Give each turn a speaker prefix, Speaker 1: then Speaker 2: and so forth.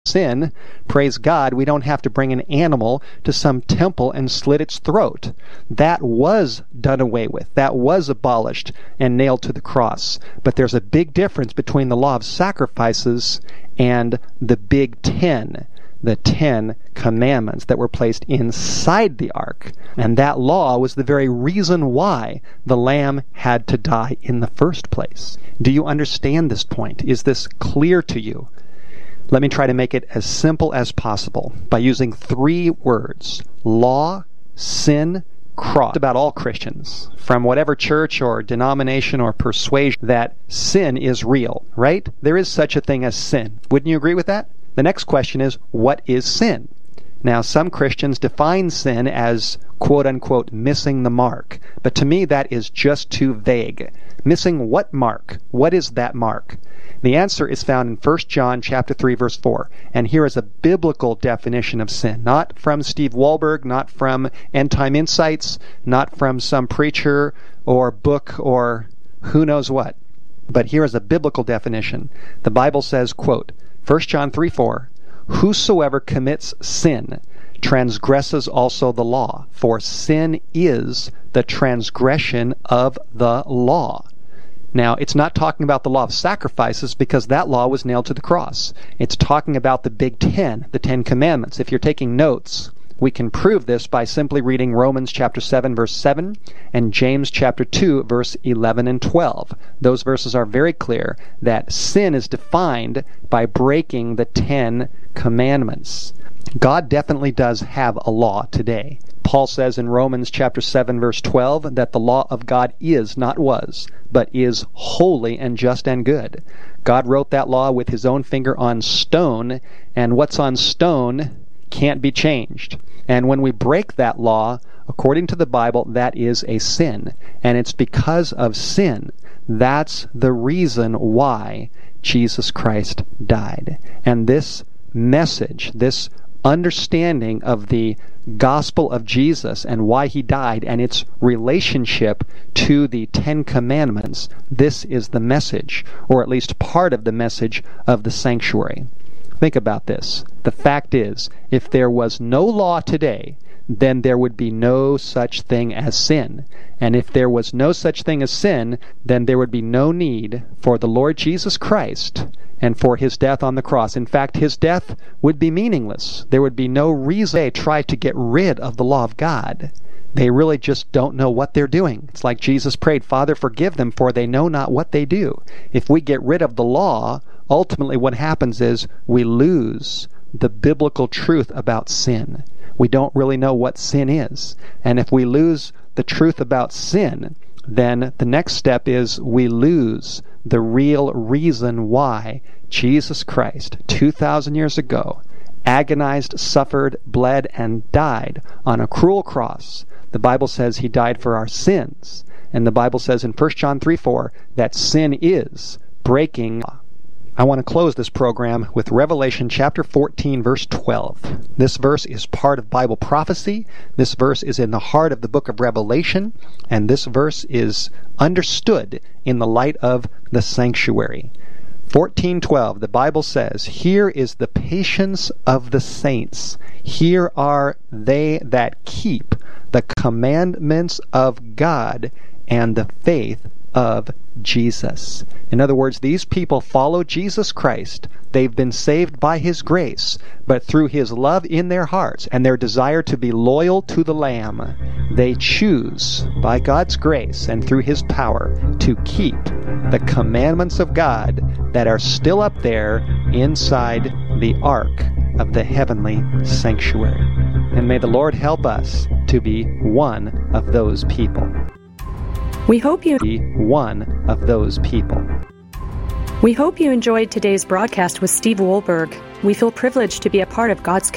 Speaker 1: sin, praise God, we don't have to bring an animal to some temple and slit its throat. That was done away with. That was abolished and nailed to the cross. But there's a big difference between the law of sacrifices and the Big Ten, the 10 Commandments that were placed inside the ark. And that law was the very reason why the lamb had to die in the first place. Do you understand this point? Is this clear to you? Let me try to make it as simple as possible by using 3 words: law, sin, cross. About all Christians, from whatever church or denomination or persuasion, that sin is real, right? There is such a thing as sin. Wouldn't you agree with that? The next question is, what is sin? Now, some Christians define sin as, quote-unquote, missing the mark. But to me, that is just too vague. Missing what mark? What is that mark? The answer is found in 1 John chapter 3, verse 4. And here is a biblical definition of sin. Not from Steve Wohlberg, not from End Time Insights, not from some preacher or book or who knows what. But here is a biblical definition. The Bible says, quote, 1 John 3, 4, whosoever commits sin transgresses also the law, for sin is the transgression of the law. Now, it's not talking about the law of sacrifices because that law was nailed to the cross. It's talking about the Big Ten, the 10 Commandments. If you're taking notes, we can prove this by simply reading Romans chapter 7, verse 7, and James chapter 2, verse 11 and 12. Those verses are very clear that sin is defined by breaking the 10 Commandments. God definitely does have a law today. Paul says in Romans chapter 7, verse 12, that the law of God is, not was, but is holy and just and good. God wrote that law with his own finger on stone, and what's on stone can't be changed. And when we break that law, according to the Bible, that is a sin. And it's because of sin. That's the reason why Jesus Christ died. And this message, this understanding of the gospel of Jesus and why he died and its relationship to the 10 Commandments, this is the message, or at least part of the message of the sanctuary. Think about this. The fact is, if there was no law today, then there would be no such thing as sin. And if there was no such thing as sin, then there would be no need for the Lord Jesus Christ and for his death on the cross. In fact, his death would be meaningless. There would be no reason they try to get rid of the law of God. They really just don't know what they're doing. It's like Jesus prayed, Father, forgive them, for they know not what they do. If we get rid of the law, ultimately what happens is we lose the biblical truth about sin. We don't really know what sin is. And if we lose the truth about sin, then the next step is we lose the real reason why Jesus Christ, 2,000 years ago, agonized, suffered, bled, and died on a cruel cross. The Bible says he died for our sins. And the Bible says in 1 John 3, 4 that sin is breaking. I want to close this program with Revelation chapter 14, verse 12. This verse is part of Bible prophecy. This verse is in the heart of the book of Revelation, and this verse is understood in the light of the sanctuary. 14:12, the Bible says, here is the patience of the saints. Here are they that keep the commandments of God and the faith of Jesus. In other words, these people follow Jesus Christ. They've been saved by his grace, but through his love in their hearts and their desire to be loyal to the Lamb, they choose, by God's grace and through his power, to keep the commandments of God that are still up there inside the ark of the heavenly sanctuary. And may the Lord help us to be one of those people.
Speaker 2: We hope you enjoyed today's broadcast with Steve Wohlberg. We feel privileged to be a part of God's